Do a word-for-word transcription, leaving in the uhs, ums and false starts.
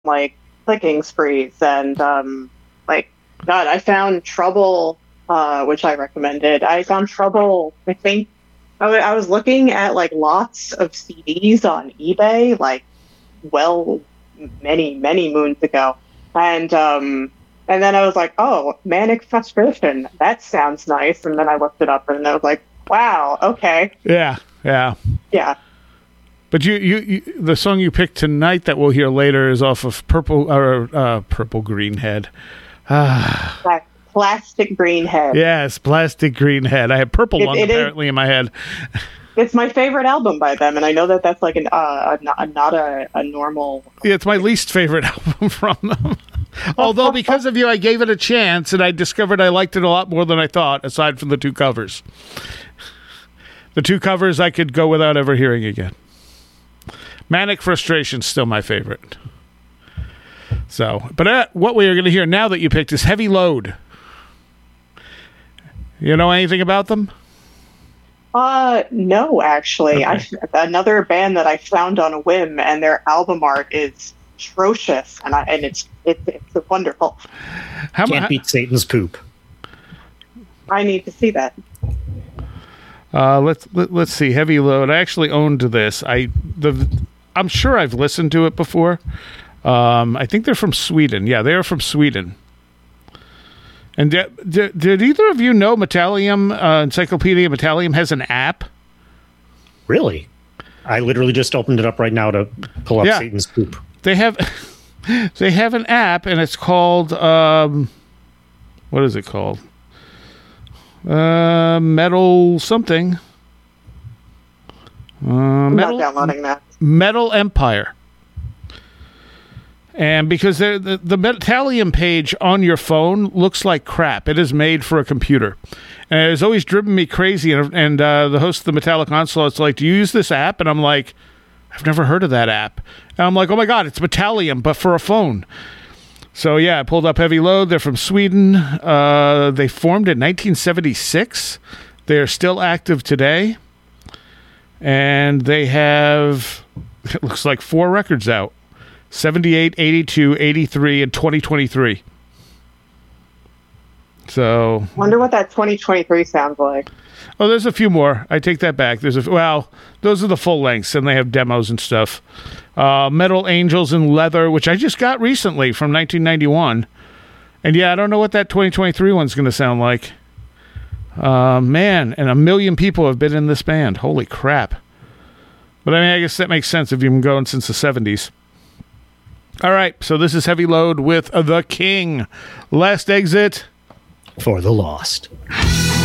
like clicking sprees, and um, like God, I found Trouble, uh, which I recommended. I found Trouble. I think I, w- I was looking at like lots of C Ds on eBay, like well, many many moons ago, and um, and then I was like, oh, Manic Frustration. That sounds nice. And then I looked it up, and I was like, wow, okay, Yeah, yeah. yeah. But you, you, you, the song you picked tonight that we'll hear later is off of Purple or uh, Purple Greenhead. Ah, Pla- Plastic Greenhead. yes, Plastic Greenhead. I had Purple It- Lung it is- apparently in my head. It's my favorite album by them, and I know that that's like an uh, a, a, not a, a normal. Yeah, it's my least favorite album from them. Although because of you, I gave it a chance, and I discovered I liked it a lot more than I thought. Aside from the two covers, the two covers I could go without ever hearing again. Manic Frustration's still my favorite. So, but uh, what we are going to hear now that you picked is Heavy Load. You know anything about them? Uh, no, actually, Okay. I another band that I found on a whim, and their album art is atrocious, and I and it's it's it's wonderful. How Can't mu- beat Satan's poop. I need to see that. Uh, let's let, let's see. Heavy Load. I actually owned this. I the I'm sure I've listened to it before. Um, I think they're from Sweden. Yeah, they are from Sweden. And did, did, did either of you know Metallium, uh, Encyclopedia Metallium has an app? Really? I literally just opened it up right now to pull up Yeah. Satan's poop. They have they have an app, and it's called um, what is it called? Uh, Metal something. Uh, I'm Metal not downloading that. Metal Empire. And because they're- the the Metallium page on your phone looks like crap. It is made for a computer. And it has always driven me crazy. And, and uh, the host of the Metallic Onslaught's like, do you use this app? And I'm like, I've never heard of that app. And I'm like, oh my God, it's Metallium, but for a phone. So yeah, I pulled up Heavy Load. They're from Sweden. Uh, they formed in nineteen seventy-six. They are still active today. And they have, it looks like four records out. seventy-eight, eighty-two, eighty-three, and twenty twenty-three. So, Wonder what that twenty twenty-three sounds like. oh, there's a few more. I take that back. There's a, well, those are the full lengths, and they have demos and stuff. Uh, Metal Angels in Leather, which I just got recently from nineteen ninety-one. And yeah, I don't know what that twenty twenty-three one's going to sound like. Uh, man, and a million people have been in this band. Holy crap. But I mean, I guess that makes sense if you've been going since the seventies. All right, so this is Heavy Load with The King. Last exit. For the lost.